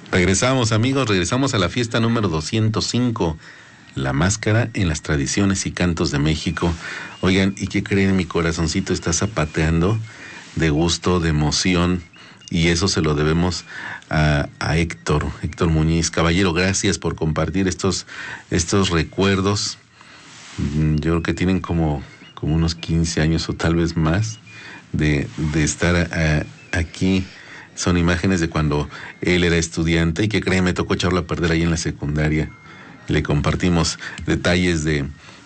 Regresamos, amigos, regresamos a la fiesta número 205, La Máscara en las tradiciones y cantos de México. Oigan, ¿y qué creen? Mi corazoncito está zapateando de gusto, de emoción, y eso se lo debemos a Héctor Muñiz. Caballero, gracias por compartir estos recuerdos. Yo creo que tienen como unos 15 años o tal vez más de estar aquí. Son imágenes de cuando él era estudiante y que creen, me tocó echarlo a perder ahí en la secundaria. Le compartimos detalles de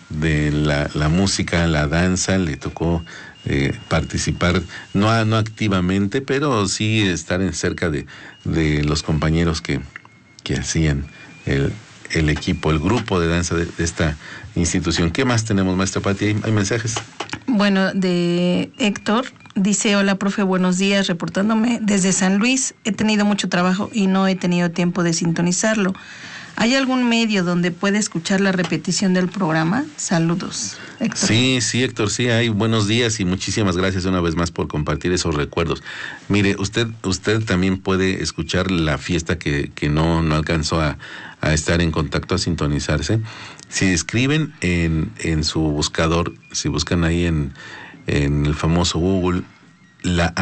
la música, la danza, le tocó participar, no activamente, pero sí estar cerca de los compañeros que hacían el equipo, el grupo de danza de esta institución. ¿Qué más tenemos, maestra Pati? ¿Hay mensajes? Bueno, de Héctor. Dice: hola, profe, buenos días, reportándome desde San Luis. He tenido mucho trabajo y no he tenido tiempo de sintonizarlo. ¿Hay algún medio donde puede escuchar la repetición del programa? Saludos, Héctor. Sí, Héctor, sí hay. Buenos días y muchísimas gracias una vez más por compartir esos recuerdos. Mire, usted también puede escuchar la fiesta que no alcanzó a estar en contacto, a sintonizarse. Si escriben en su buscador, si buscan ahí en el famoso Google, la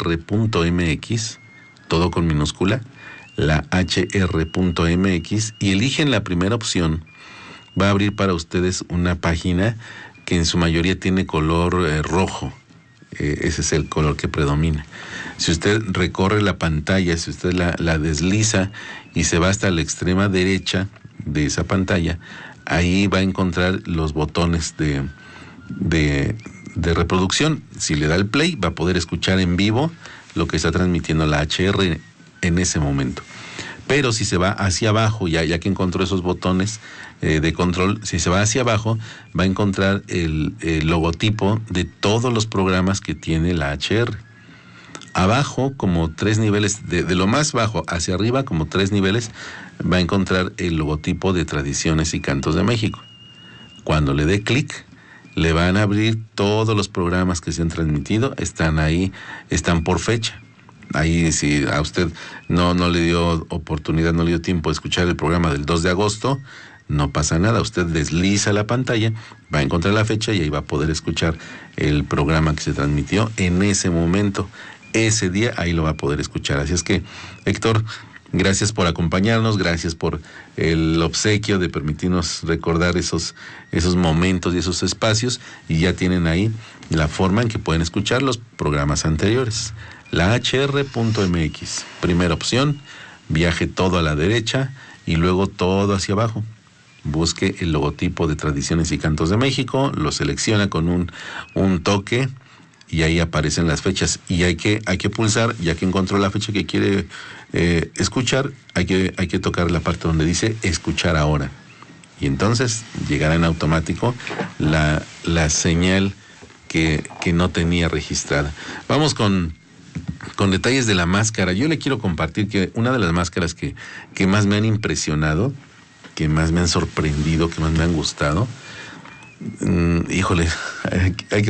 hr.mx, todo con minúscula, la hr.mx, y eligen la primera opción, va a abrir para ustedes una página que en su mayoría tiene color rojo. Ese es el color que predomina. Si usted recorre la pantalla, si usted la desliza y se va hasta la extrema derecha de esa pantalla, ahí va a encontrar los botones de reproducción. Si le da el play, va a poder escuchar en vivo lo que está transmitiendo la HR en ese momento. Pero si se va hacia abajo, ya que encontró esos botones de control, si se va hacia abajo, va a encontrar el logotipo de todos los programas que tiene la HR. Abajo, como 3 niveles, de lo más bajo hacia arriba, como 3 niveles, va a encontrar el logotipo de Tradiciones y Cantos de México. Cuando le dé clic, le van a abrir todos los programas que se han transmitido, están ahí, están por fecha. Ahí, si a usted no le dio oportunidad, no le dio tiempo de escuchar el programa del 2 de agosto, no pasa nada. Usted desliza la pantalla, va a encontrar la fecha y ahí va a poder escuchar el programa que se transmitió en ese momento, ese día, ahí lo va a poder escuchar. Así es que, Héctor, gracias por acompañarnos, gracias por el obsequio de permitirnos recordar esos momentos y esos espacios, y ya tienen ahí la forma en que pueden escuchar los programas anteriores. La hr.mx, primera opción, viaje todo a la derecha y luego todo hacia abajo. Busque el logotipo de Tradiciones y Cantos de México, lo selecciona con un toque y ahí aparecen las fechas, y hay que pulsar, ya que encontró la fecha que quiere escuchar, hay que tocar la parte donde dice escuchar ahora, y entonces llegará en automático la señal que no tenía registrada. Vamos con detalles de la máscara. Yo le quiero compartir que una de las máscaras que más me han impresionado, que más me han sorprendido, que más me han gustado, híjole, hay que